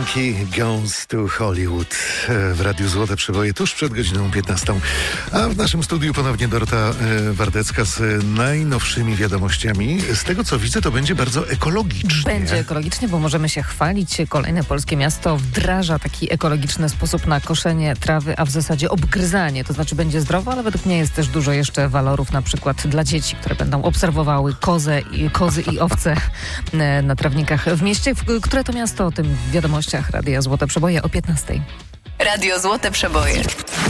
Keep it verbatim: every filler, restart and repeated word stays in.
Yankee Goes to Hollywood w Radiu Złote Przeboje tuż przed godziną piętnastą. A w naszym studiu ponownie Dorota Wardecka z najnowszymi wiadomościami. Z tego co widzę, to będzie bardzo ekologicznie. Będzie ekologicznie, bo możemy się chwalić. Kolejne polskie miasto wdraża taki ekologiczny sposób na koszenie trawy, a w zasadzie obgryzanie. To znaczy będzie zdrowo, ale według mnie jest też dużo jeszcze walorów, na przykład dla dzieci, które będą obserwowały kozę i, kozy i owce na trawnikach w mieście. Które to miasto? O tym w wiadomościach Radia Złote Przeboje o piętnastej. Radio Złote Przeboje.